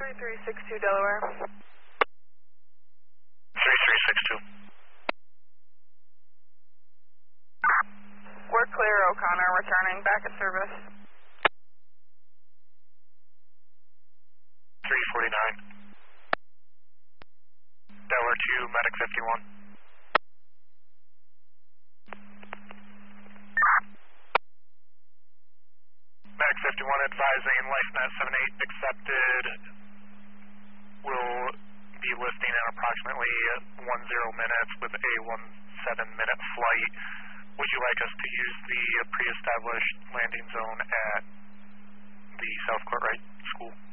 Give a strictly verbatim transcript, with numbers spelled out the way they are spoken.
three three six two Delaware. three three six two. We're clear, O'Connor, returning back at service. three forty-nine. Delaware two, Medic fifty-one. Medic fifty-one advising LifeNet seven eight accepted. Will be listing in approximately one zero minutes with a one seven minute flight. Would you like us to use the pre-established landing zone at the South Courtright School?